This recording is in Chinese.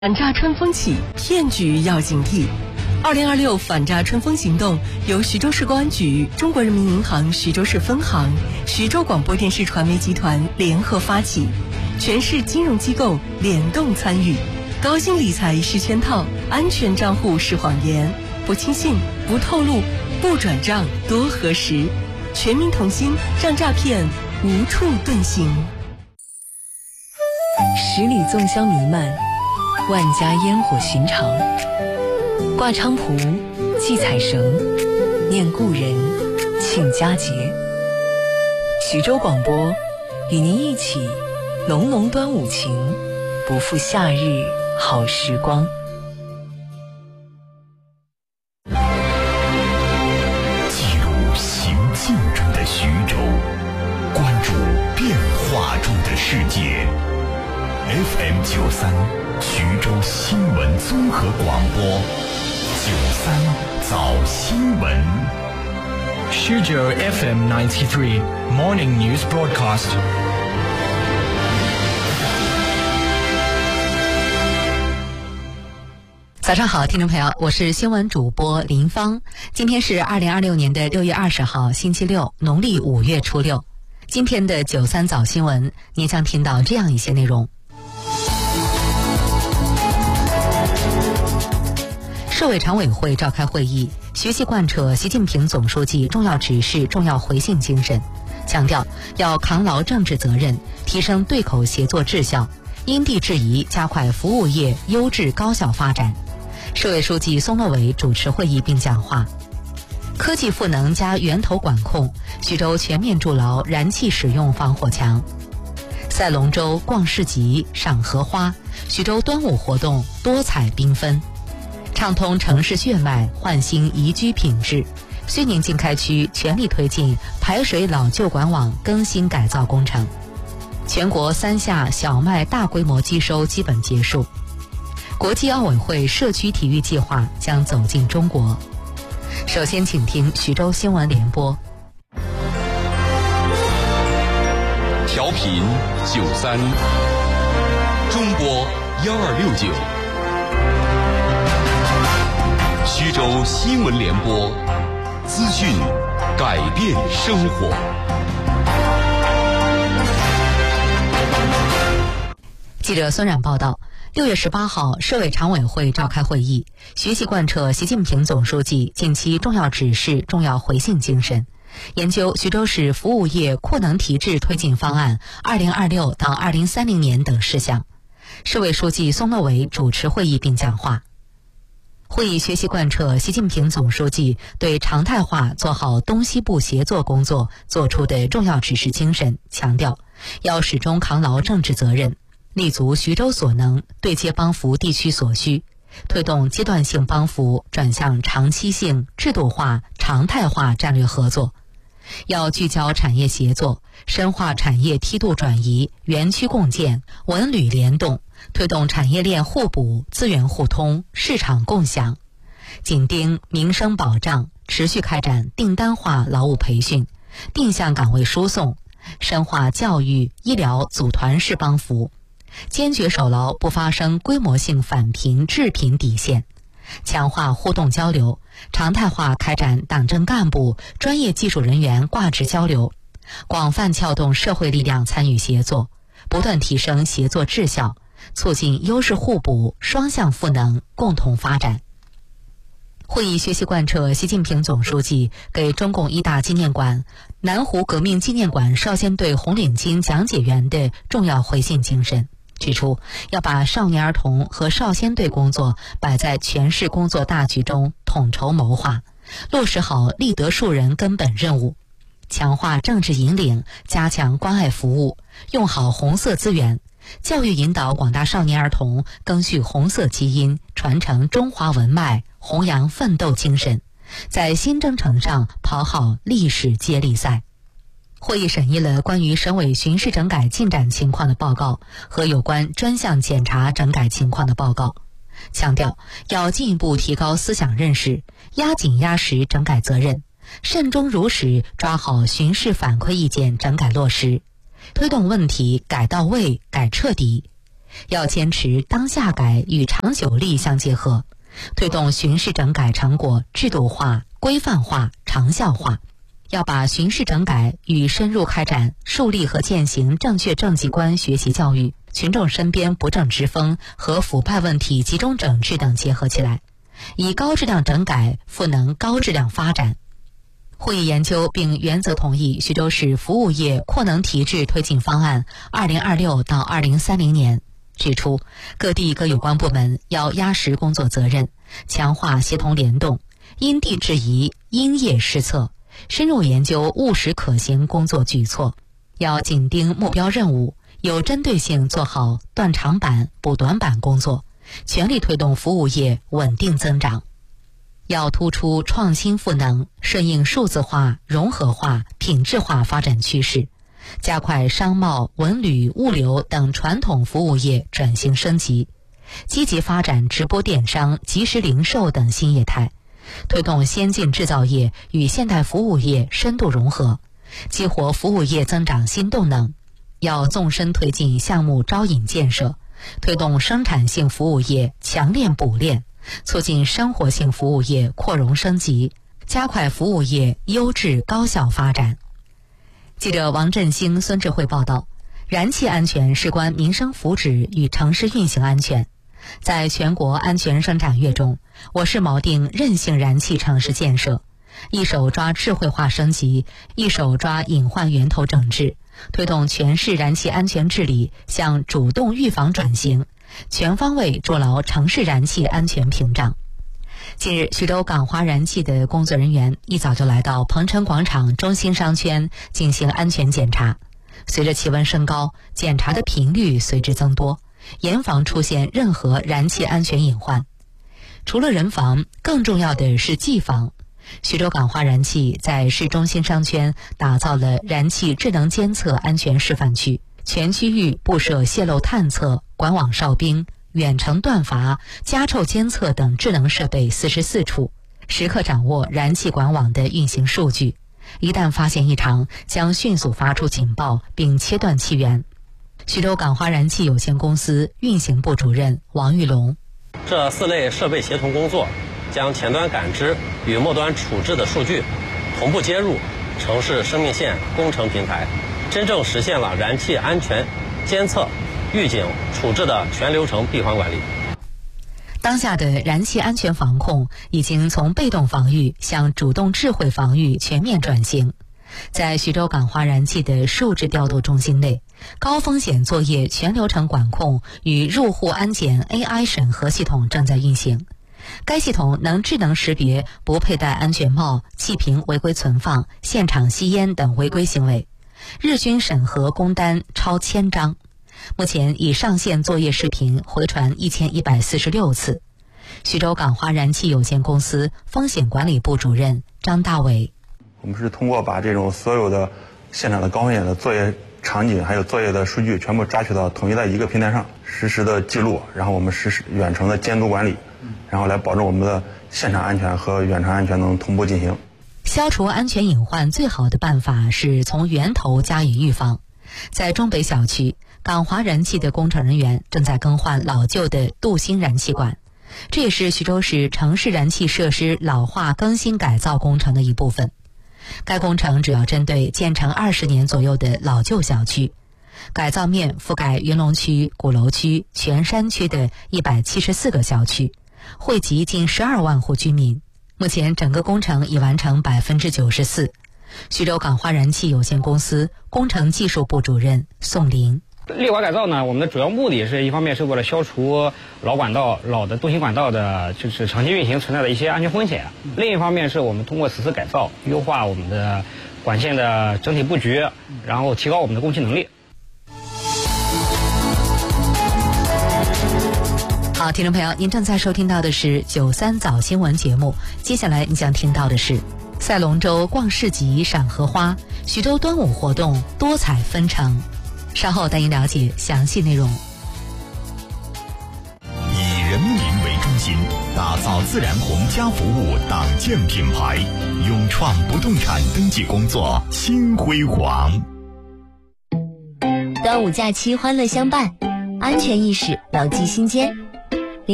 反诈春风起，骗局要警惕。2026反诈春风行动由徐州市公安局、中国人民银行徐州市分行、徐州广播电视传媒集团联合发起，全市金融机构联动参与。高薪理财是圈套，安全账户是谎言，不轻信，不透露，不转账，多核实。全民同心，让诈骗无处遁形。 十里粽香弥漫，万家烟火寻常。挂菖蒲，系彩绳，念故人，庆佳节。徐州广播与您一起浓浓端午情，不负夏日好时光。 记录行进中的徐州，关注变化中的世界。FM93徐州新闻综合广播，93早新闻。 徐州 FM93 Morning News Broadcast。 早上好，听众朋友，我是新闻主播林芳。今天是2026年的6月20号，星期六，农历5月初6。今天的93早新闻，您将听到这样一些内容。市委常委会召开会议，学习贯彻习近平总书记重要指示、重要回信精神，强调要扛牢政治责任，提升对口协作质效，因地制宜加快服务业优质高效发展。市委书记松乐伟主持会议并讲话。科技赋能加源头管控，徐州全面筑牢燃气使用防火墙。赛龙舟、逛市集、赏荷花，徐州端午活动多彩缤纷。畅通城市血脉，焕新宜居品质。睢宁经开区全力推进排水老旧管网更新改造工程。全国3下小麦大规模机收基本结束。国际奥委会社区体育计划将走进中国。首先，请听徐州新闻联播。 调频93，中波1269。徐州新闻联播，资讯改变生活。 记者孙冉报道，6月18号，市委常委会召开会议，学习贯彻习近平总书记近期重要指示、重要回信精神，研究徐州市服务业扩能提质推进方案2026到2030年等事项。市委书记松乐伟主持会议并讲话。会议学习贯彻习近平总书记对常态化做好东西部协作工作作出的重要指示精神，强调要始终扛牢政治责任，立足徐州所能，对接帮扶地区所需，推动阶段性帮扶转向长期性、制度化、常态化战略合作。要聚焦产业协作，深化产业梯度转移、园区共建、文旅联动，推动产业链互补、资源互通、市场共享。紧盯民生保障，持续开展订单化劳务培训、定向岗位输送，深化教育、医疗组团式帮扶，坚决守牢不发生规模性返贫致贫底线，强化互动交流，常态化开展党政干部、专业技术人员挂职交流，广泛撬动社会力量参与协作，不断提升协作质效，促进优势互补、双向赋能，共同发展。会议学习贯彻习近平总书记给中共一大纪念馆、南湖革命纪念馆少先队红领巾讲解员的重要回信精神，指出要把少年儿童和少先队工作摆在全市工作大局中，统筹谋划，落实好立德树人根本任务，强化政治引领，加强关爱服务，用好红色资源，教育引导广大少年儿童赓续红色基因，传承中华文脉，弘扬奋斗精神，在新征程上跑好历史接力赛。会议审议了关于省委巡视整改进展情况的报告和有关专项检查整改情况的报告，强调要进一步提高思想认识，压紧压实整改责任，慎终如始抓好巡视反馈意见整改落实，推动问题改到位、改彻底， 要坚持当下改与长久力相结合，推动巡视整改成果制度化、规范化、长效化。要把巡视整改与深入开展树立和践行正确政绩观学习教育、群众身边不正之风和腐败问题集中整治等结合起来，以高质量整改赋能高质量发展。会议研究并原则同意徐州市服务业扩能提质推进方案2026到2030年，指出各地各有关部门要压实工作责任，强化协同联动，因地制宜，因业施策，深入研究务实可行工作举措，要紧盯目标任务，有针对性做好断长板补短板工作，全力推动服务业稳定增长。要突出创新赋能，顺应数字化、融合化、品质化发展趋势，加快商贸、文旅、物流等传统服务业转型升级，积极发展直播电商、即时零售等新业态，推动先进制造业与现代服务业深度融合，激活服务业增长新动能。要纵深推进项目招引建设，推动生产性服务业强链补链，促进生活性服务业扩容升级，加快服务业优质高效发展。记者王振兴、孙智慧报道，燃气安全事关民生福祉与城市运行安全。在全国安全生产月中，我市锚定韧性燃气城市建设，一手抓智慧化升级，一手抓隐患源头整治，推动全市燃气安全治理向主动预防转型，全方位筑牢城市燃气安全屏障。近日，徐州港华燃气的工作人员一早就来到鹏城广场中心商圈进行安全检查。随着气温升高，检查的频率随之增多，严防出现任何燃气安全隐患。除了人防，更重要的是技防。徐州港华燃气在市中心商圈打造了燃气智能监测安全示范区，全区域布设泄漏探测、管网哨兵、远程断阀、加臭监测等智能设备44处，时刻掌握燃气管网的运行数据，一旦发现异常，将迅速发出警报并切断气源。徐州港华燃气有限公司运行部主任王玉龙： 这4类设备协同工作，将前端感知与末端处置的数据同步接入城市生命线工程平台，真正实现了燃气安全监测、预警、处置的全流程闭环管理。 当下的燃气安全防控已经从被动防御向主动智慧防御全面转型。在徐州港华燃气的数值调度中心内，高风险作业全流程管控与入户安检 AI 审核系统正在运行。该系统能智能识别不佩戴安全帽、气瓶违规存放、现场吸烟等违规行为，日均审核工单超1000张。目前已上线作业视频回传1146次。徐州港华燃气有限公司风险管理部主任张大伟： 我们是通过把这种所有的现场的高风险的作业场景还有作业的数据全部抓取到统一在一个平台上，实时的记录，然后我们实时远程的监督管理，然后来保证我们的现场安全和远程安全能同步进行。 消除安全隐患最好的办法是从源头加以预防。在中北小区，港华燃气的工程人员正在更换老旧的镀锌燃气管，这也是徐州市城市燃气设施老化更新改造工程的一部分。该工程主要针对建成20年左右的老旧小区，改造面覆盖云龙区、鼓楼区、全山区的174个小区，惠及近12万户居民。目前整个工程已完成94%。徐州港华燃气有限公司工程技术部主任宋林： 列管改造呢，我们的主要目的是一方面是为了消除老的镀锌管道的就是长期运行存在的一些安全风险，另一方面是我们通过此次改造优化我们的管线的整体布局，然后提高我们的供气能力。 好，听众朋友，您正在收听到的是93早新闻节目，接下来你将听到的是赛龙舟逛市集赏荷花，徐州端午活动多彩纷呈。稍后带您了解详细内容。 以人民为中心，打造自然红家服务党建品牌，勇创不动产登记工作新辉煌。 端午假期欢乐相伴， 安全意识牢记心间。